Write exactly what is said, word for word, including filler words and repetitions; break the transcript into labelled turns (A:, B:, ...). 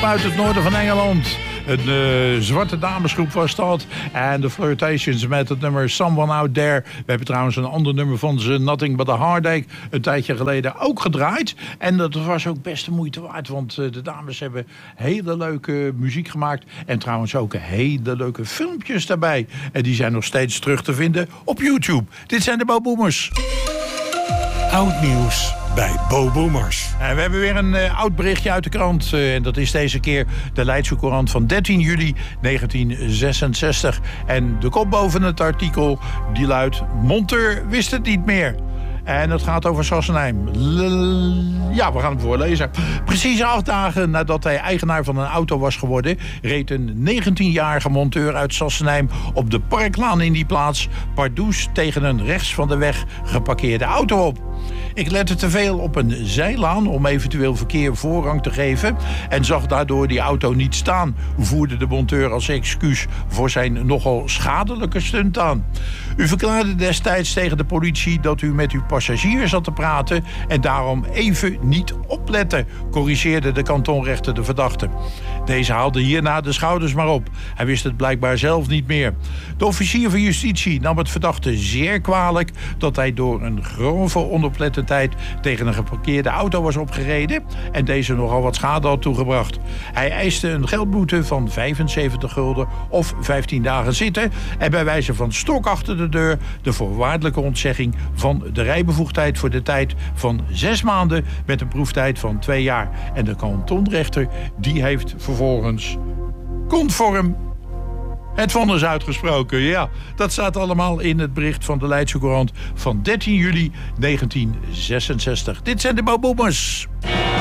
A: groep uit het noorden van Engeland. Een uh, zwarte damesgroep was dat. En de Flirtations met het nummer Someone Out There. We hebben trouwens een ander nummer van ze, Nothing But A Heartache, een tijdje geleden ook gedraaid. En dat was ook best de moeite waard, want uh, de dames hebben hele leuke muziek gemaakt. En trouwens ook hele leuke filmpjes daarbij. En die zijn nog steeds terug te vinden op YouTube. Dit zijn de Bo Boomers.
B: Oud nieuws bij Bo Boomers.
A: En we hebben weer een uh, oud berichtje uit de krant. Uh, en dat is deze keer de Leidse Courant van dertien juli negentien zesenzestig. En de kop boven het artikel die luidt: monteur wist het niet meer. En het gaat over Sassenheim. L- ja, we gaan hem voorlezen. Precies acht dagen nadat hij eigenaar van een auto was geworden, reed een negentienjarige monteur uit Sassenheim op de Parklaan in die plaats pardoes tegen een rechts van de weg geparkeerde auto op. Ik lette te veel op een zijlaan om eventueel verkeer voorrang te geven en zag daardoor die auto niet staan, voerde de monteur als excuus voor zijn nogal schadelijke stunt aan. U verklaarde destijds tegen de politie dat u met uw passagier zat te praten en daarom even niet oplette, corrigeerde de kantonrechter de verdachte. Deze haalde hierna de schouders maar op. Hij wist het blijkbaar zelf niet meer. De officier van justitie nam het verdachte zeer kwalijk dat hij door een grove onoplettendheid tegen een geparkeerde auto was opgereden en deze nogal wat schade had toegebracht. Hij eiste een geldboete van vijfenzeventig gulden of vijftien dagen zitten en bij wijze van stok achter de deur de voorwaardelijke ontzegging van de rijbevoegdheid voor de tijd van zes maanden met een proeftijd van twee jaar. En de kantonrechter die heeft vervolgens conform het vonnis uitgesproken. Ja, dat staat allemaal in het bericht van de Leidse Courant van dertien juli negentien zesenzestig. Dit zijn de Bo Boomers.